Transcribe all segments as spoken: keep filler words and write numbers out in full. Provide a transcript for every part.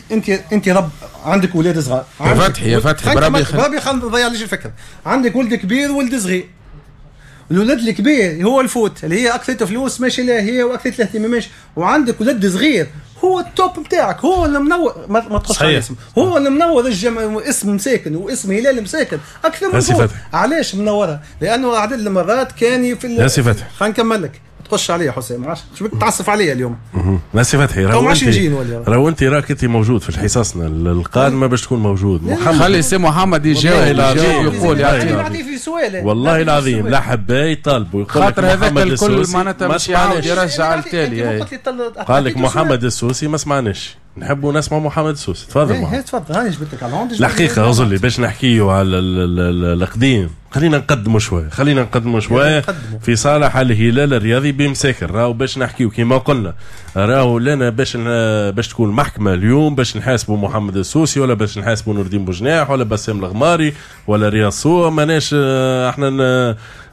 انت انت رب عندك ولاد صغار. يا فتحي يا فتحي بربي بربي خلينا نضيع ليش الفكره. عندك ولد كبير وولد صغير. الولد الكبير هو الفوت اللي هي اكثر فلوس ماشي لا هي واكثر الاهتمام ماشي، وعندك ولد صغير هو التوب نتاعك، هو اللي منور ما, ما تقصش على اسم، هو اللي منور الجم... اسم مساكن واسم هلال مساكن اكثر من فوت. علاش منورها؟ لانه عدد المرات كان في ال... خلينا نكمل لك. تخش عليا حسام عاش شو بك تعصف عليا اليوم. ناسي فتحي راهو انت راهو انت راك انت موجود في حصصنا القادمه باش تكون موجود. محمد خلي سي محمد يجاوب يقول يعطي في سؤال والله العظيم لا حباي طالبوا يقول خاطر هذاك الكل معناتها مش يعاود يرجع التالي. قال لك محمد السوسي ما سمعناش نحبوا نسمع محمد السوسي. تفضل ايه تفضل هاني جبت لك على الهوند. الحقيقه اظن باش نحكيوا على القديم خلينا نقدموا شويه خلينا نقدموا شويه في صالح الهلال الرياضي بمساكن. راهو باش نحكيوا كما قلنا راهو لنا باش باش تكون محكمه اليوم باش نحاسبوا محمد السوسي ولا باش نحاسبوا نور الدين بوجناح ولا بسام الغماري ولا رياض صور. ماناش احنا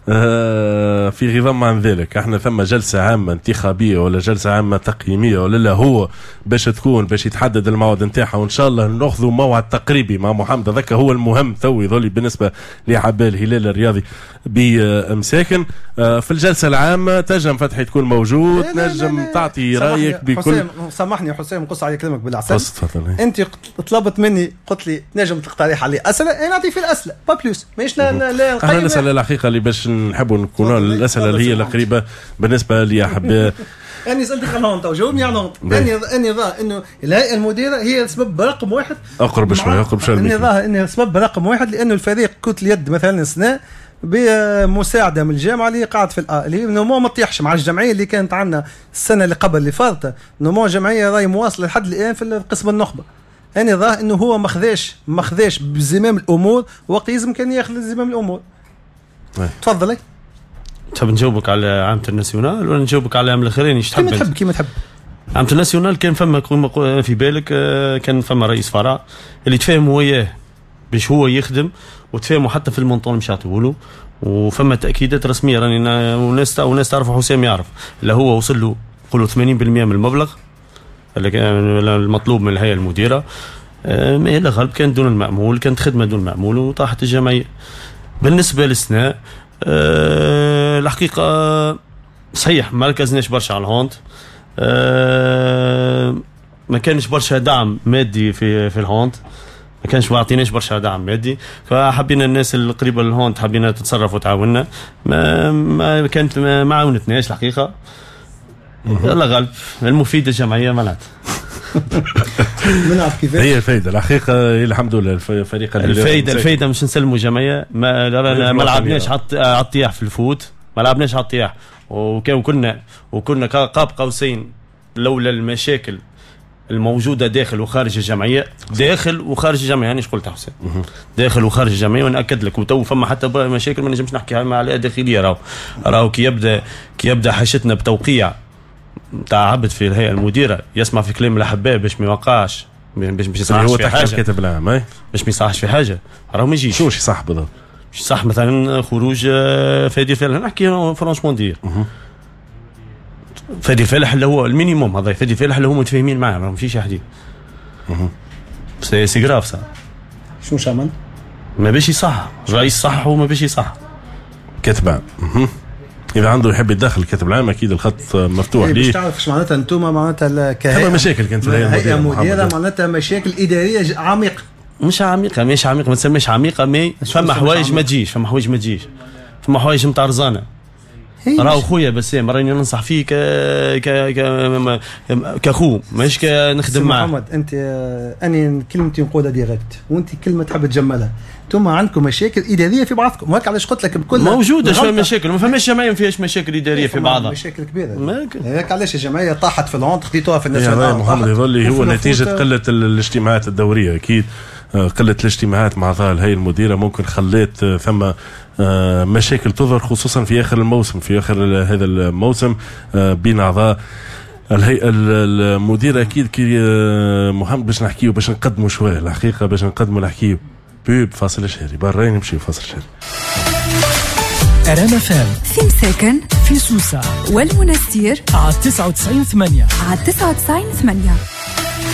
آه في غضم عن ذلك. احنا ثم جلسة عامة انتخابية ولا جلسة عامة تقييمية ولا لا هو باش تكون باش يتحدد الموعد نتاعها، وان شاء الله ناخذوا موعد تقريبي مع محمد. ذاك هو المهم تو يظل بالنسبة لعبال الهلال الرياضي بمساكن. آه في الجلسة العامة تنجم فتحي تكون موجود، نجم تعطي رايك بكل. حسام سامحني حسام نقص على كلامك بالعسل. انت طلبت مني قلت لي نجم تقترح علي اسئله انا نعطي في الاسئله با بلوس ماهيش لا لا انا نسال الحقيقه اللي باش نحبوا نكونوا الاسئله اللي هي القريبه بالنسبه لي احب. اني سالتك على هونتا وجاوبني على هونتا. اني اني ظاهر انه الهيئه المديره هي السبب رقم واحد. اقرب شوي اقرب شوي. اني ظاهر انه السبب رقم واحد لانه الفريق كرة اليد مثلا السنه بمساعده من الجامعه اللي قاعد في الآ اللي نمو ما طيحش مع الجمعيه اللي كانت عندنا السنه اللي قبل اللي فاتت. نمو جمعيه راهي مواصله لحد الان في قسم النخبه. انا ظاهر انه هو ما خذاش ما خذاش بزمام الامور وقت لازم كان ياخذ زمام الامور. تفضلي. تحب نجاوبك على عامة الناسيونال ولا نجاوبك على العام الاخرين؟ ايش تحب؟ كيما تحب كيما تحب. عامة الناسيونال كان فما في بالك كان فما رئيس فرع اللي تفاهموا وياه باش هو يخدم وتفاهموا حتى في المونطون مش يعطيوا له، وفما تاكيدات رسميه راني وناس وناس تعرف حسام يعرف اللي هو وصل له قولوا ثمانين بالمئة من المبلغ المطلوب من الهيئه المديره. ما إلا غالب كان دون المأمول، كانت خدمه دون المأمول وطاحت الجمعيه. بالنسبه للسناء أه الحقيقه صحيح ما ركزناش برشا على الهوند. أه ما كانش برشا دعم مادي في في الهوند، ما كانش ما عطيناش برشا دعم مادي، فحبينا الناس القريبه للهوند حبينا تتصرف وتعاوننا. ما ما كانت ما عاونتناش الحقيقه. يلا غالب المفيد الجمعيه معناتها. هي الفايده الحقيقه الحمد لله الفريق الفايده الفايده مش نسلموا جمعيه. ما ما لعبناش على الطياح في الفوت، ما لعبناش على الطياح، وكان كنا وكنا قاب قوسين لولا المشاكل الموجوده داخل وخارج الجمعيه. داخل وخارج الجمعيه يعني ايش قلت حسين؟ داخل وخارج الجمعيه وناكد لك. وتو فما حتى مشاكل ما نجمش نحكي عليها داخليه. راهو راهو كي يبدا كي يبدا حاشتنا بتوقيع تاع عبد في الهيئه المديره يسمع في كلام الاحباء باش ما يوقعش باش باش يصحش في حاجه كاتب العام اي باش ما يصحش في حاجه. راهو ما يجيش. شو صح بالضبط؟ صح مثلا خروج فادي فالح نحكي فرانشمون دير فادي فالح اللي هو المينيموم هذا. فادي فالح اللي هم متفاهمين معاه ما مشيش حديد. سي سي غراف صح. شو شامل ما باش يصح رئيس صح وما باش يصح كاتب عام. إذا عنده يحب يدخل الكاتب العام أكيد الخط مفتوح ليه. باش تعرف إيش معناتها أنتم معناتها كهيئة مشاكل كانت في الهيئة المديرة معناتها مشاكل إدارية عميقة. مش عميقة مش عميقة ما تسميش عميقة. مي فما حوايج ما تجيش فما حوايج ما تجيش فما حوايج نتاع رزانة. راهو خويا بسام راني ننصح فيه ك ك ك كخو مش كنخدم معاه. محمد أنت أنا كلمتي نقولها ديريكت وأنت كلمة تحب تجملها. انتم عندكم مشاكل اداريه في بعضكم وهيك علاش قلت لك بكل موجوده شويه مشاكل. ما فماش جمعيه ما فيهاش مشاكل اداريه في بعضها. مشاكل كبيره هيك علاش الجمعيه طاحت في الهوند خديتوها في الناس. محمد يظل هو نتيجه قله الاجتماعات الدوريه اكيد. قله الاجتماعات مع اعضاء الهيئه المديره ممكن خلات ثم مشاكل تظهر خصوصا في اخر الموسم في اخر هذا الموسم بين اعضاء الهيئه المديره. اكيد كي محمد باش نحكيو باش نقدموا شويه الحقيقه باش نقدموا نحكيو بيب فاصل شهري برا نمشي فاصل شهري. أرانا فام في مساكن في سوسة والمنستير على تسعة وتسعين ثمانية على تسعة وتسعين ثمانية.